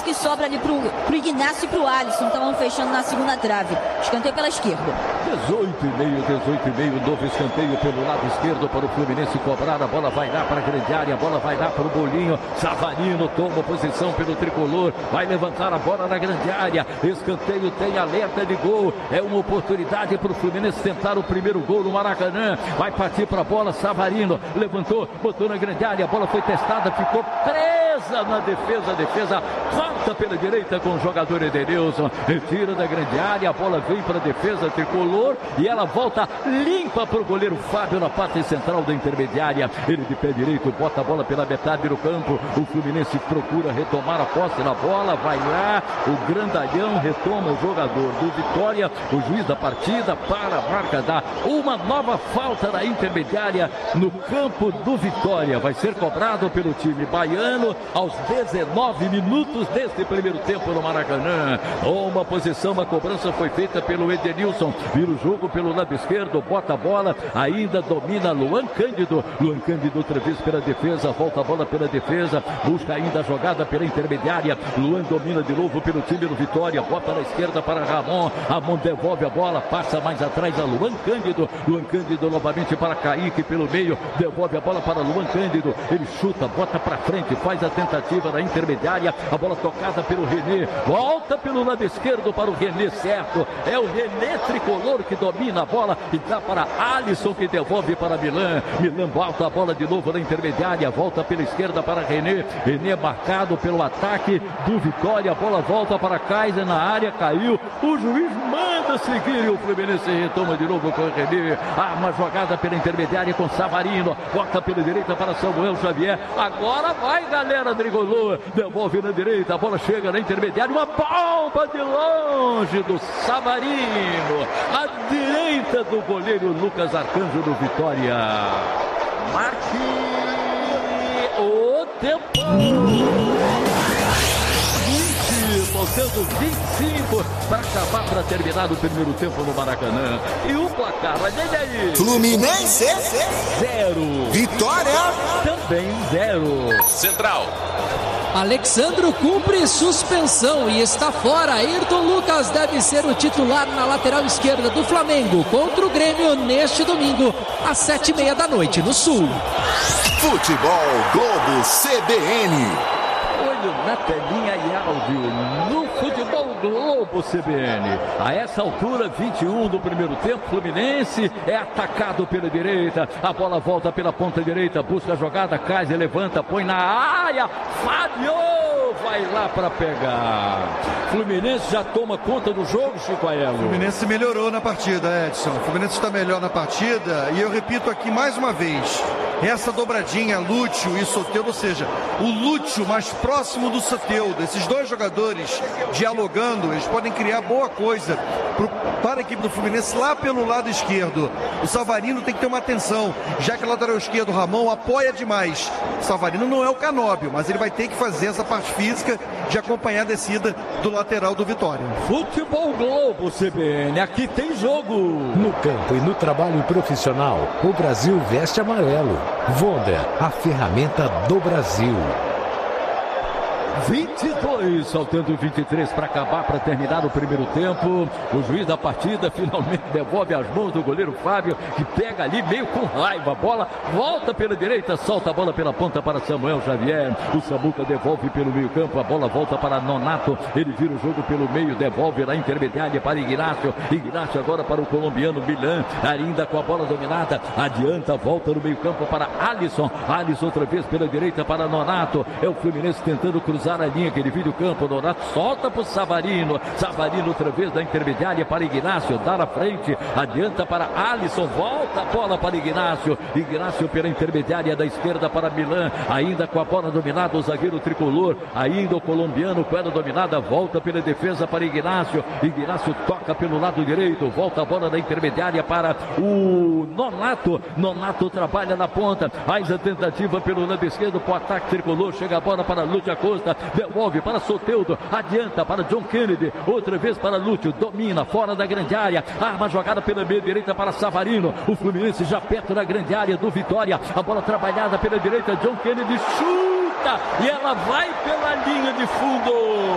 que sobra ali pro Ignacio e pro Alisson. Estavam fechando na segunda trave. Escanteio pela esquerda. 18,5, novo escanteio pelo lado esquerdo para o Fluminense cobrar. A bola vai lá para a grande área, a bola vai lá para o Bolinho. Savarino toma posição pelo tricolor, vai levantar a bola na grande área. Escanteio, tem alerta de gol. É uma oportunidade para o Fluminense tentar o primeiro gol no Maracanã. Vai partir para a bola, Savarino levantou, botou na grande área, a bola foi testada, ficou presa na defesa. A defesa volta pela direita com o jogador Edenilson, retira da grande área, a bola vem para a defesa tricolor e ela volta limpa para o goleiro Fábio na parte central da intermediária. Ele de pé direito bota a bola pela metade do campo. O Fluminense procura retomar a posse na bola, vai lá, o grandalhão retoma o jogador do Vitória, o juiz da partida para a marca da uma nova falta na intermediária no campo do Vitória. Vai ser cobrado pelo time baiano aos 19 minutos deste primeiro tempo no Maracanã. Uma posição, uma cobrança foi feita pelo Edenilson, vira o jogo pelo lado esquerdo, bota a bola, ainda domina Luan Cândido outra vez pela defesa, volta a bola pela defesa, busca ainda a jogada pela intermediária. Luan domina de novo pelo time do Vitória, bota na esquerda para Ramon devolve a bola, passa mais atrás a Luan Cândido novamente para Kaique pelo meio, devolve a bola para Luan Cândido, ele chuta, bota para frente, faz a tentativa na intermediária, a bola tocada pelo René, volta pelo lado esquerdo para o René, certo, é o René tricolor que domina a bola e dá para Alisson que devolve para Milan volta a bola de novo na intermediária, volta pela esquerda para René marcado pelo ataque do Vitória, a bola volta para Kaiser na área, caiu, o juiz manda seguir e o Fluminense retoma de novo com o René, uma jogada pela intermediária com Savarino, bota pela direita para Samuel Xavier, agora vai galera tricolor, devolve na direita, a bola chega na intermediária, uma bomba de longe do Savarino, à direita do goleiro Lucas Arcanjo do Vitória. Marque o tempo. Faltando 25 para acabar, para terminar o primeiro tempo no Maracanã. E o placar, olha aí. Fluminense 0. Vitória também 0. Central. Alexandro cumpre suspensão e está fora. Ayrton Lucas deve ser o titular na lateral esquerda do Flamengo contra o Grêmio neste domingo, às 7h30 da noite, no Sul. Futebol Globo CBN. Olho na telinha e áudio no Futebol Globo CBN. A essa altura, 21 do primeiro tempo, Fluminense é atacado pela direita. A bola volta pela ponta direita, busca a jogada, Kaiser levanta, põe na área. Fábio vai lá para pegar. Fluminense já toma conta do jogo, Chico Aelo. Fluminense melhorou na partida, Edson. Fluminense está melhor na partida e eu repito aqui mais uma vez. Essa dobradinha, Lúcio e Soteldo, ou seja, o Lúcio mais próximo do Soteldo, esses dois jogadores dialogando, eles podem criar boa coisa para a equipe do Fluminense lá pelo lado esquerdo. O Savarino tem que ter uma atenção, já que o lateral esquerdo, Ramon, apoia demais. O Savarino não é o Canóbio, mas ele vai ter que fazer essa parte física de acompanhar a descida do lateral do Vitória. Futebol Globo CBN, aqui tem jogo. No campo e no trabalho profissional, o Brasil veste amarelo. Wonder, a ferramenta do Brasil. 22, faltando 23 para acabar, para terminar o primeiro tempo. O juiz da partida finalmente devolve as mãos do goleiro Fábio, que pega ali meio com raiva. A bola volta pela direita, solta a bola pela ponta para Samuel Xavier. O Samuca devolve pelo meio campo, a bola volta para Nonato. Ele vira o jogo pelo meio, devolve na intermediária para Ignacio. Ignacio agora para o colombiano Milan, ainda com a bola dominada. Adianta, volta no meio campo para Alisson. Alisson outra vez pela direita para Nonato. É o Fluminense tentando cruzar a linha que divide o campo. Nonato solta para o Savarino. Savarino outra vez da intermediária para Ignacio, dá na frente, adianta para Alisson, volta a bola para Ignacio. Ignacio pela intermediária da esquerda para Milan, ainda com a bola dominada o zagueiro tricolor, ainda o colombiano com ela dominada, volta pela defesa para Ignacio. Ignacio toca pelo lado direito, volta a bola da intermediária para o Nonato. Nonato trabalha na ponta, faz a tentativa pelo lado esquerdo para o ataque tricolor, chega a bola para Lúcio Acosta, devolve para Soteldo, adianta para John Kennedy, outra vez para Lúcio, domina fora da grande área, arma jogada pela meia direita para Savarino. O Fluminense já perto da grande área do Vitória, a bola trabalhada pela direita, John Kennedy chuta e ela vai pela linha de fundo.